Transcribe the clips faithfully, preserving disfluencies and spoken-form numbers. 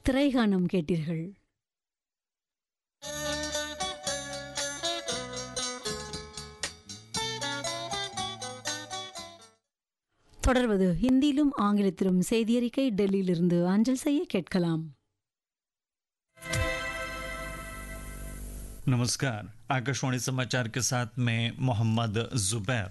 திரைகானம் கேட்டீர்கள். தொடர்வது ஹிந்தியிலும் ஆங்கிலத்திலும் செய்தியறிக்கை டெல்லியிலிருந்து அஞ்சல் செய்ய கேட்கலாம். नमस्कार, आकाशवाणी समाचार के साथ मैं मोहम्मद जुबैर।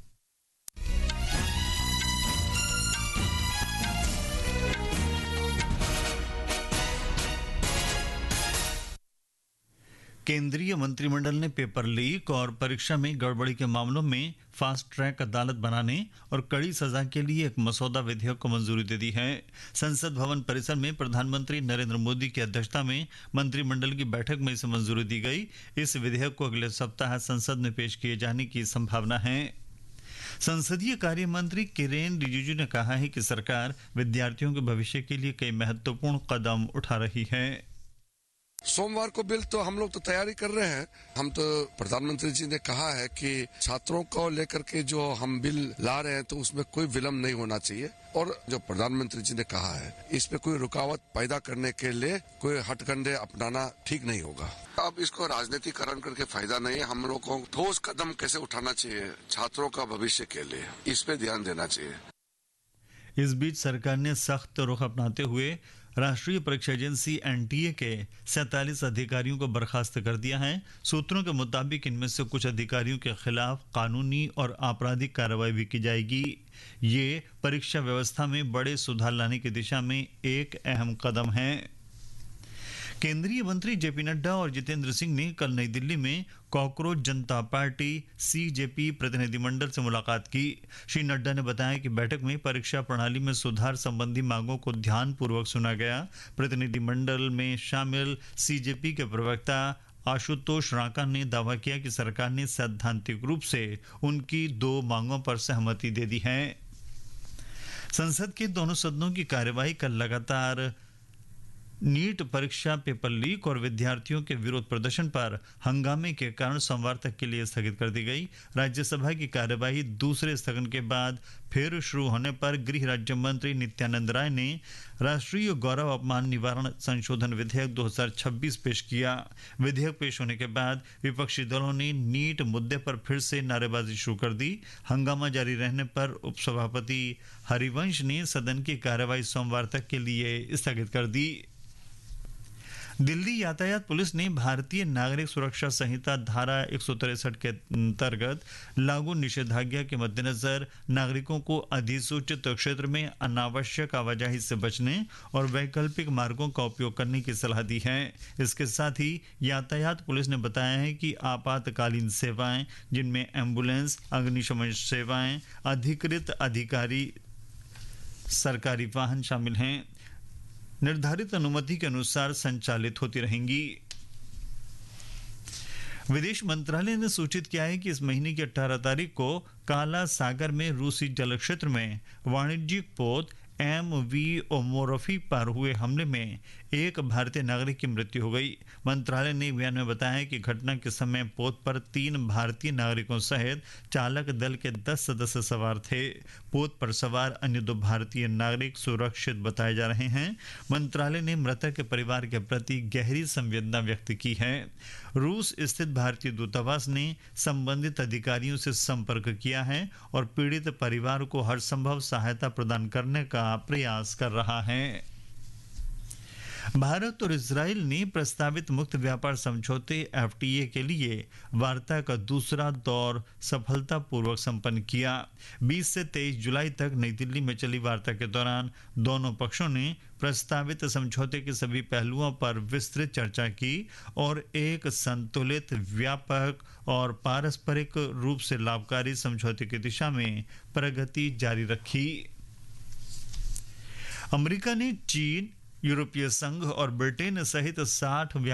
केंद्रीय मंत्रिमंडल ने पेपर लीक और परीक्षा में गड़बड़ी के मामलों में फास्ट ट्रैक अदालत बनाने और कड़ी सजा के लिए एक मसौदा विधेयक को मंजूरी दे दी है। संसद भवन परिसर में प्रधानमंत्री नरेंद्र मोदी की अध्यक्षता में मंत्रिमंडल की बैठक में इसे मंजूरी दी गई। इस विधेयक को अगले सप्ताह संसद में पेश किए जाने की संभावना है। संसदीय कार्य मंत्री किरेन रिजिजू ने कहा है कि सरकार विद्यार्थियों के भविष्य के लिए कई महत्वपूर्ण कदम उठा रही है। सोमवार को बिल तो हम लोग तो तैयारी कर रहे हैं। हम तो प्रधानमंत्री जी ने कहा है कि छात्रों को लेकर के जो हम बिल ला रहे हैं तो उसमें कोई विलम्ब नहीं होना चाहिए, और जो प्रधानमंत्री जी ने कहा है इसमें कोई रुकावट पैदा करने के लिए कोई हथकंडे अपनाना ठीक नहीं होगा। अब इसको राजनीतिकरण करके फायदा नहीं है। हम लोग को ठोस कदम कैसे उठाना चाहिए छात्रों का भविष्य के लिए, इस पे ध्यान देना चाहिए। इस बीच सरकार ने सख्त रुख अपनाते हुए राष्ट्रीय परीक्षा एजेंसी एनटीए के सैंतालीस अधिकारियों को बर्खास्त कर दिया है। सूत्रों के मुताबिक इनमें से कुछ अधिकारियों के खिलाफ कानूनी और आपराधिक कार्रवाई भी की जाएगी। ये परीक्षा व्यवस्था में बड़े सुधार लाने की दिशा में एक अहम कदम है। केंद्रीय मंत्री जेपी नड्डा और जितेंद्र सिंह ने कल नई दिल्ली में कॉकरोच जनता पार्टी सीजेपी प्रतिनिधिमंडल से मुलाकात की। श्री नड्डा ने बताया कि बैठक में परीक्षा प्रणाली में सुधार संबंधी मांगों को ध्यानपूर्वक सुना गया। प्रतिनिधिमंडल में शामिल सीजेपी के प्रवक्ता आशुतोष राका ने दावा किया कि सरकार ने सैद्धांतिक रूप से उनकी दो मांगों पर सहमति दे दी है। संसद के दोनों सदनों की कार्यवाही कल लगातार नीट परीक्षा पेपर लीक और विद्यार्थियों के विरोध प्रदर्शन पर हंगामे के कारण सोमवार तक के लिए स्थगित कर दी गई। राज्यसभा की कार्यवाही दूसरे स्थगन के बाद फिर शुरू होने पर गृह राज्य मंत्री नित्यानंद राय ने राष्ट्रीय गौरव अपमान निवारण संशोधन विधेयक दो हज़ार छब्बीस पेश किया। विधेयक पेश होने के बाद विपक्षी दलों ने नीट मुद्दे पर फिर से नारेबाजी शुरू कर दी। हंगामा जारी रहने पर उपसभापति हरिवंश ने सदन की कार्यवाही सोमवार तक के लिए स्थगित कर दी। दिल्ली यातायात पुलिस ने भारतीय नागरिक सुरक्षा संहिता धारा एक सौ तिरसठ के अंतर्गत लागू निषेधाज्ञा के मद्देनजर नागरिकों को अधिसूचित क्षेत्र में अनावश्यक आवाजाही से बचने और वैकल्पिक मार्गों का उपयोग करने की सलाह दी है। इसके साथ ही यातायात पुलिस ने बताया है कि आपातकालीन सेवाएं, जिनमें एम्बुलेंस, अग्निशमन सेवाएं, अधिकृत अधिकारी, सरकारी वाहन शामिल हैं, निर्धारित अनुमति के अनुसार संचालित होती रहेंगी। विदेश मंत्रालय ने सूचित किया है कि इस महीने की अठारह तारीख को काला सागर में रूसी जल क्षेत्र में वाणिज्यिक पोत एम वी ओमोरफी पर हुए हमले में एक भारतीय नागरिक की मृत्यु हो गई। मंत्रालय ने बयान में बताया कि घटना के समय पोत पर तीन भारतीय नागरिकों सहित चालक दल के दस सदस्य सवार थे। पोत पर सवार अन्य दो भारतीय नागरिक सुरक्षित बताए जा रहे हैं। मंत्रालय ने मृतक के परिवार के प्रति गहरी संवेदना व्यक्त की है। रूस स्थित भारतीय दूतावास ने संबंधित अधिकारियों से संपर्क किया है और पीड़ित परिवार को हर संभव सहायता प्रदान करने का प्रयास कर रहा है। भारत और इजराइल ने प्रस्तावित मुक्त व्यापार समझौते एफटीए के लिए वार्ता का दूसरा दौर सफलतापूर्वक संपन्न किया। बीस से तेईस जुलाई तक नई दिल्ली में चली वार्ता के दौरान दोनों पक्षों ने प्रस्तावित समझौते के सभी पहलुओं पर विस्तृत चर्चा की और एक संतुलित, व्यापक और पारस्परिक रूप से लाभकारी समझौते की दिशा में प्रगति जारी रखी। अमेरिका ने चीन, यूरोपीय संघ और ब्रिटेन सहित साठ